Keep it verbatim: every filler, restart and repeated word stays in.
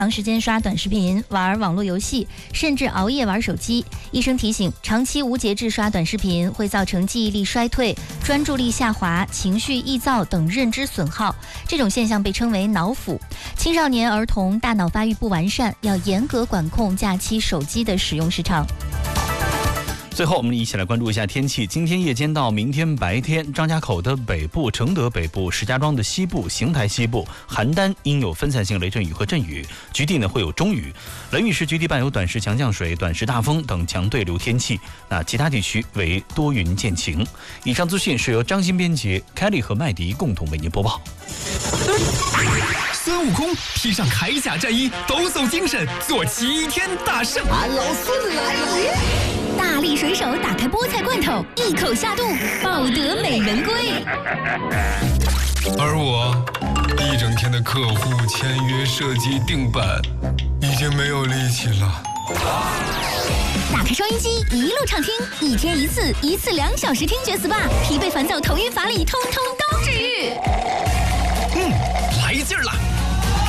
长时间刷短视频、玩网络游戏，甚至熬夜玩手机。医生提醒，长期无节制刷短视频会造成记忆力衰退、专注力下滑、情绪易躁等认知损耗。这种现象被称为脑腐。青少年儿童大脑发育不完善，要严格管控假期手机的使用时长。 最后，我们一起来关注一下天气。今天夜间到明天白天，张家口的北部、承德北部、石家庄的西部、邢台西部、邯郸应有分散性雷阵雨和阵雨，局地呢会有中雨。雷雨时局地伴有短时强降水、短时大风等强对流天气。那其他地区为多云见晴。以上资讯是由张鑫编辑，凯莉和麦迪共同为您播报。 孙悟空披上铠甲战衣，抖擞精神，做齐天大圣。 俺老孙来也！ 大力水手打开菠菜罐头，一口下肚，抱得美人归。 而我一整天的客户签约、设计、定版，已经没有力气了。 打开收音机，一路畅听，一天一次，一次两小时听觉 S P A， 疲惫烦躁、头晕乏力，通通都治